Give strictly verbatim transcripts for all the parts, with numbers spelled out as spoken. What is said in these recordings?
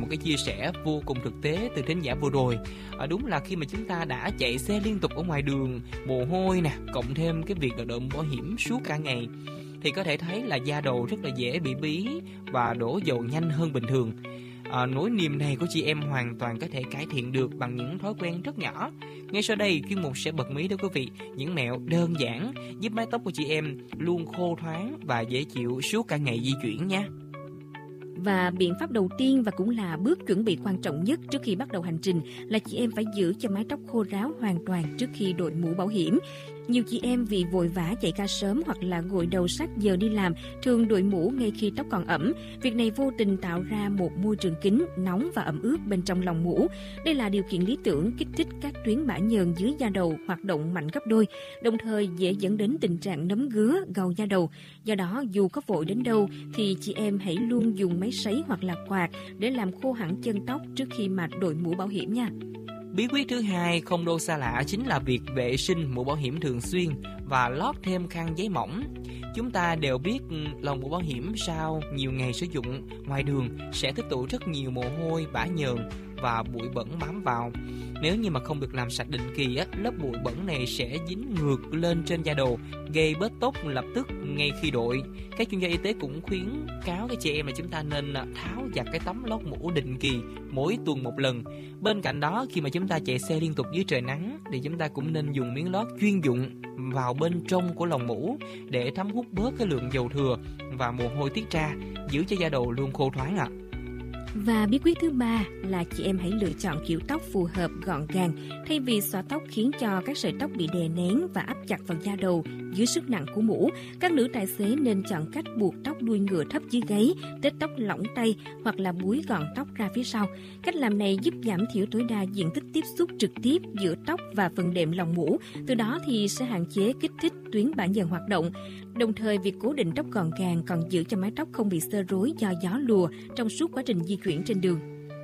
cái chia sẻ vô cùng thực tế từ thính giả vừa rồi. À, đúng là khi mà chúng ta đã chạy xe liên tục ở ngoài đường, mồ hôi nè, cộng thêm cái việc là đội mũ bảo hiểm suốt cả ngày, thì có thể thấy là da đầu rất là dễ bị bí và đổ dầu nhanh hơn bình thường. À, nỗi niềm này của chị em hoàn toàn có thể cải thiện được bằng những thói quen rất nhỏ. Ngay sau đây, chuyên mục sẽ bật mí đến quý vị những mẹo đơn giản giúp mái tóc của chị em luôn khô thoáng và dễ chịu suốt cả ngày di chuyển nha. Và biện pháp đầu tiên và cũng là bước chuẩn bị quan trọng nhất trước khi bắt đầu hành trình là chị em phải giữ cho mái tóc khô ráo hoàn toàn trước khi đội mũ bảo hiểm. Nhiều chị em vì vội vã chạy ca sớm hoặc là gội đầu sát giờ đi làm thường đội mũ ngay khi tóc còn ẩm. Việc này vô tình tạo ra một môi trường kín, nóng và ẩm ướt bên trong lòng mũ. Đây là điều kiện lý tưởng kích thích các tuyến bã nhờn dưới da đầu hoạt động mạnh gấp đôi, đồng thời dễ dẫn đến tình trạng nấm ngứa, gầu da đầu. Do đó, dù có vội đến đâu thì chị em hãy luôn dùng máy sấy hoặc là quạt để làm khô hẳn chân tóc trước khi mà đội mũ bảo hiểm nha. Bí quyết thứ hai không đâu xa lạ chính là việc vệ sinh mũ bảo hiểm thường xuyên và lót thêm khăn giấy mỏng. Chúng ta đều biết lồng mũ bảo hiểm sau nhiều ngày sử dụng ngoài đường sẽ tích tụ rất nhiều mồ hôi, bã nhờn và bụi bẩn bám vào. Nếu như mà không được làm sạch định kỳ á, lớp bụi bẩn này sẽ dính ngược lên trên da đầu, gây bết tóc lập tức ngay khi đội. Các chuyên gia y tế cũng khuyến cáo các chị em là chúng ta nên tháo giặt cái tấm lót mũ định kỳ mỗi tuần một lần. Bên cạnh đó, khi mà chúng ta chạy xe liên tục dưới trời nắng thì chúng ta cũng nên dùng miếng lót chuyên dụng vào bên trong của lồng mũ để thấm hút bớt cái lượng dầu thừa và mồ hôi tiết ra, giữ cho da đầu luôn khô thoáng ạ. À. Và bí quyết thứ ba là chị em hãy lựa chọn kiểu tóc phù hợp, gọn gàng, thay vì xõa tóc khiến cho các sợi tóc bị đè nén và áp chặt vào da đầu dưới sức nặng của mũ. Các nữ tài xế nên chọn cách buộc tóc đuôi ngựa thấp dưới gáy, tết tóc lỏng tay hoặc là búi gọn tóc ra phía sau. Cách làm này giúp giảm thiểu tối đa diện tích tiếp xúc trực tiếp giữa tóc và phần đệm lòng mũ, từ đó thì sẽ hạn chế kích thích tuyến bã nhờn hoạt động. Đồng thời, việc cố định tóc gọn gàng còn giữ cho mái tóc không bị xơ rối do gió lùa trong suốt quá trình di chuyển trên đường.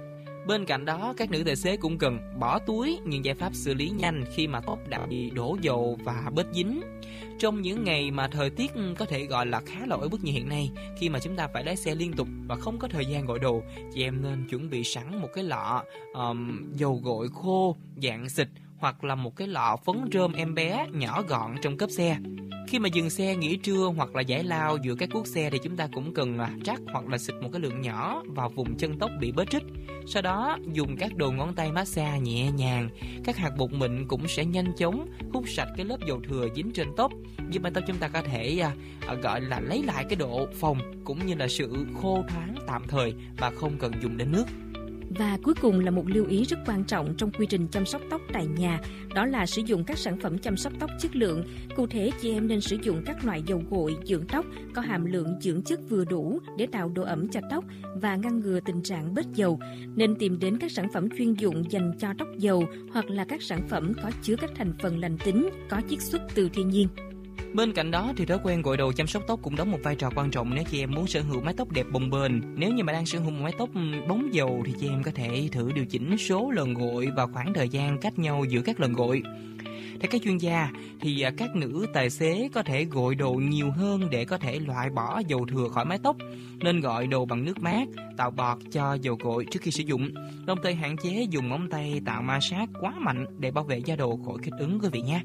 Bên cạnh đó, các nữ tài xế cũng cần bỏ túi những giải pháp xử lý nhanh khi mà tóc đã bị đổ dầu và bết dính. Trong những ngày mà thời tiết có thể gọi là khá là oi bức như hiện nay, khi mà chúng ta phải lái xe liên tục và không có thời gian gội đồ, chị em nên chuẩn bị sẵn một cái lọ um, dầu gội khô dạng xịt hoặc là một cái lọ phấn rơm em bé nhỏ gọn trong cốp xe. Khi mà dừng xe nghỉ trưa hoặc là giải lao giữa các cuốc xe thì chúng ta cũng cần rắc hoặc là xịt một cái lượng nhỏ vào vùng chân tóc bị bết rít. Sau đó dùng các đầu ngón tay massage nhẹ nhàng, các hạt bột mịn cũng sẽ nhanh chóng hút sạch cái lớp dầu thừa dính trên tóc, giúp mái tóc chúng ta có thể à, à, gọi là lấy lại cái độ phồng cũng như là sự khô thoáng tạm thời và không cần dùng đến nước. Và cuối cùng là một lưu ý rất quan trọng trong quy trình chăm sóc tóc tại nhà, đó là sử dụng các sản phẩm chăm sóc tóc chất lượng. Cụ thể, chị em nên sử dụng các loại dầu gội, dưỡng tóc có hàm lượng dưỡng chất vừa đủ để tạo độ ẩm cho tóc và ngăn ngừa tình trạng bết dầu. Nên tìm đến các sản phẩm chuyên dụng dành cho tóc dầu hoặc là các sản phẩm có chứa các thành phần lành tính, có chiết xuất từ thiên nhiên. Bên cạnh đó thì thói quen gội đầu chăm sóc tóc cũng đóng một vai trò quan trọng nếu chị em muốn sở hữu mái tóc đẹp bồng bềnh. Nếu như mà đang sở hữu một mái tóc bóng dầu thì chị em có thể thử điều chỉnh số lần gội và khoảng thời gian cách nhau giữa các lần gội. Theo các chuyên gia thì các nữ tài xế có thể gội đầu nhiều hơn để có thể loại bỏ dầu thừa khỏi mái tóc. Nên gội đầu bằng nước mát, tạo bọt cho dầu gội trước khi sử dụng. Đồng thời hạn chế dùng móng tay tạo ma sát quá mạnh để bảo vệ da đầu khỏi kích ứng quý vị nhé.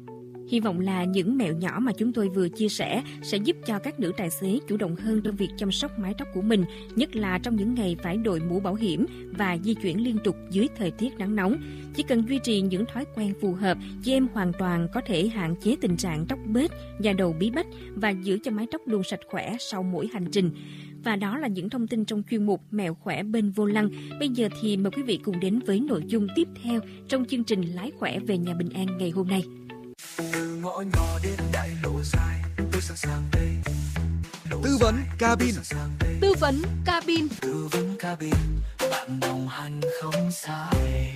Hy vọng là những mẹo nhỏ mà chúng tôi vừa chia sẻ sẽ giúp cho các nữ tài xế chủ động hơn trong việc chăm sóc mái tóc của mình, nhất là trong những ngày phải đội mũ bảo hiểm và di chuyển liên tục dưới thời tiết nắng nóng. Chỉ cần duy trì những thói quen phù hợp, chị em hoàn toàn có thể hạn chế tình trạng tóc bết, da đầu bí bách và giữ cho mái tóc luôn sạch khỏe sau mỗi hành trình. Và đó là những thông tin trong chuyên mục Mẹo khỏe bên vô lăng. Bây giờ thì mời quý vị cùng đến với nội dung tiếp theo trong chương trình Lái khỏe về nhà bình an ngày hôm nay. Từ ngõ nhỏ đến đại lộ dài, tôi sẵn sàng đây. Tư vấn cabin. Tư vấn cabin. Tư vấn cabin, bạn đồng hành không xa.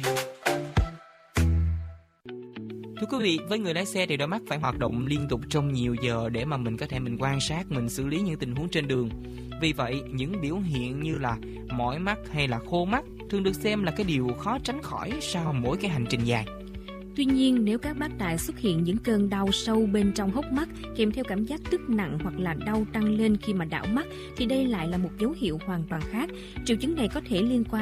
Thưa quý vị, với người lái xe thì đôi mắt phải hoạt động liên tục trong nhiều giờ để mà mình có thể mình quan sát, mình xử lý những tình huống trên đường. Vì vậy, những biểu hiện như là mỏi mắt hay là khô mắt thường được xem là cái điều khó tránh khỏi sau mỗi cái hành trình dài. Tuy nhiên, nếu các bác tài xuất hiện những cơn đau sâu bên trong hốc mắt kèm theo cảm giác tức nặng hoặc là đau tăng lên khi mà đảo mắt thì đây lại là một dấu hiệu hoàn toàn khác. Triệu chứng này có thể liên quan